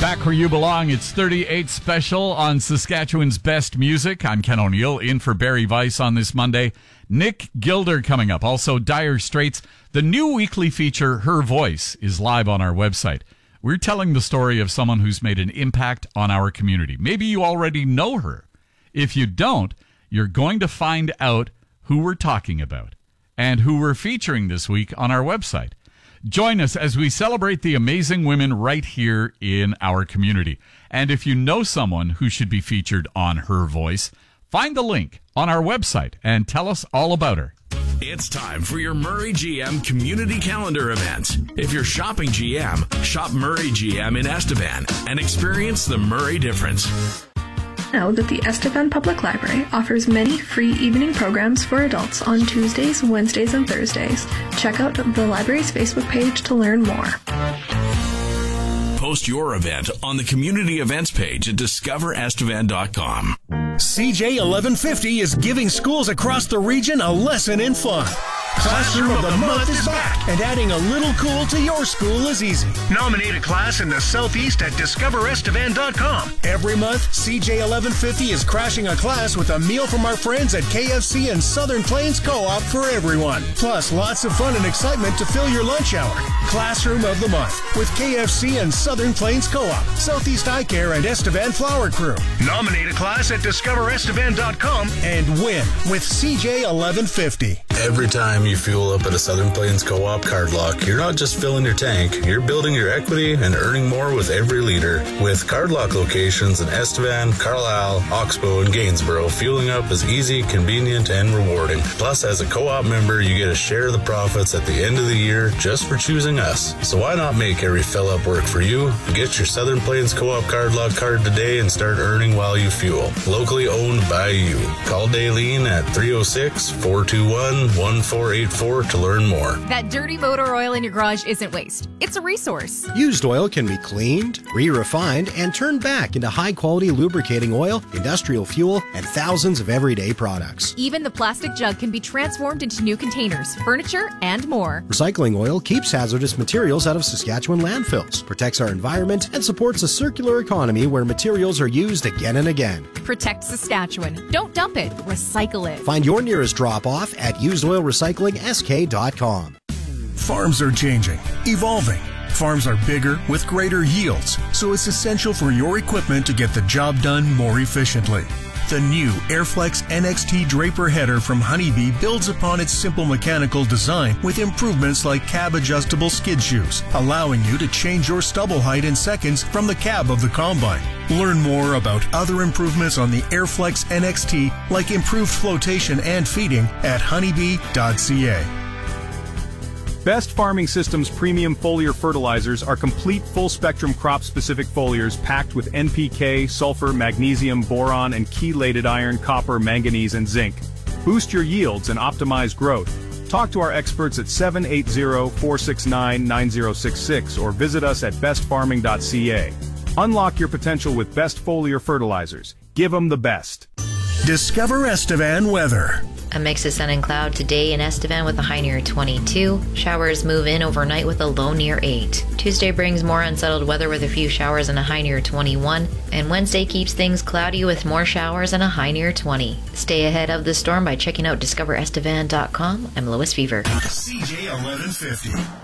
Back where you belong, it's 38 Special on Saskatchewan's Best Music. I'm Ken O'Neill, in for Barry Weiss on this Monday. Nick Gilder coming up. Also, Dire Straits. The new weekly feature, Her Voice, is live on our website. We're telling the story of someone who's made an impact on our community. Maybe you already know her. If you don't, you're going to find out who we're talking about and who we're featuring this week on our website. Join us as we celebrate the amazing women right here in our community. And if you know someone who should be featured on Her Voice, find the link on our website and tell us all about her. It's time for your Murray GM Community Calendar event. If you're shopping GM, shop Murray GM in Estevan and experience the Murray difference. Know that the Estevan Public Library offers many free evening programs for adults on Tuesdays, Wednesdays, and Thursdays. Check out the library's Facebook page to learn more. Post your event on the community events page at discoverestevan.com. CJ 1150 is giving schools across the region a lesson in fun. Classroom of the Month is back, and adding a little cool to your school is easy. Nominate a class in the Southeast at discoverestevan.com. Every month, CJ 1150 is crashing a class with a meal from our friends at KFC and Southern Plains Co-op for everyone. Plus, lots of fun and excitement to fill your lunch hour. Classroom of the Month with KFC and Southern Plains Co-op, Southeast Eye Care, and Estevan Flower Crew. Nominate a class at discoverestevan.com and win with CJ 1150. Every time you fuel up at a Southern Plains Co-op card lock, you're not just filling your tank, you're building your equity and earning more with every liter. With card lock locations in Estevan, Carlisle, Oxbow, and Gainsborough, fueling up is easy, convenient, and rewarding. Plus, as a co-op member, you get a share of the profits at the end of the year just for choosing us. So why not make every fill-up work for you? Get your Southern Plains Co-op card lock card today and start earning while you fuel. Locally owned by you. Call Daylene at 306-421-1484 to learn more. That dirty motor oil in your garage isn't waste. It's a resource. Used oil can be cleaned, re-refined, and turned back into high-quality lubricating oil, industrial fuel, and thousands of everyday products. Even the plastic jug can be transformed into new containers, furniture, and more. Recycling oil keeps hazardous materials out of Saskatchewan landfills, protects our environment, and supports a circular economy where materials are used again and again. Protect Saskatchewan. Don't dump it. Recycle it. Find your nearest drop-off at usedoilrecyclingsk.com. Farms are changing, evolving. Farms are bigger with greater yields, so it's essential for your equipment to get the job done more efficiently. The new Airflex NXT Draper header from Honeybee builds upon its simple mechanical design with improvements like cab-adjustable skid shoes, allowing you to change your stubble height in seconds from the cab of the combine. Learn more about other improvements on the Airflex NXT, like improved flotation and feeding, at honeybee.ca. Best Farming Systems premium foliar fertilizers are complete full-spectrum crop-specific foliars packed with NPK, sulfur, magnesium, boron, and chelated iron, copper, manganese, and zinc. Boost your yields and optimize growth. Talk to our experts at 780-469-9066 or visit us at bestfarming.ca. Unlock your potential with Best Foliar Fertilizers. Give them the best. Discover Estevan weather. A mix of sun and cloud today in Estevan with a high near 22. Showers move in overnight with a low near 8. Tuesday brings more unsettled weather with a few showers and a high near 21. And Wednesday keeps things cloudy with more showers and a high near 20. Stay ahead of the storm by checking out discoverestevan.com. I'm Lois Fever. CJ 1150.